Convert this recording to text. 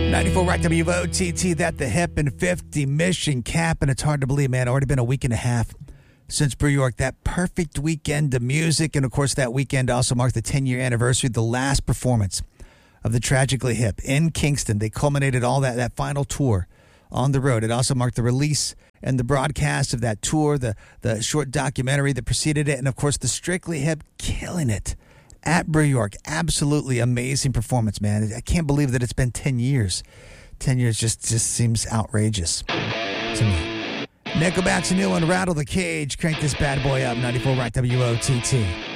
94 Rock WOTT, that the hip and 50 mission cap. And it's hard to believe, man, already been a week and a half since Brew York, that perfect weekend of music. And of course, that weekend also marked the 10-year anniversary, the last performance of the Tragically Hip in Kingston. They culminated all that final tour on the road. It also marked the release and the broadcast of that tour, the short documentary that preceded it, and of course, the Strictly Hip killing it at Brew York. Absolutely amazing performance, man. I can't believe that it's been 10 years. 10 years just seems outrageous to me. Nickelback's a new one, Rattle the Cage. Crank this bad boy up, 94 Rock WOTT.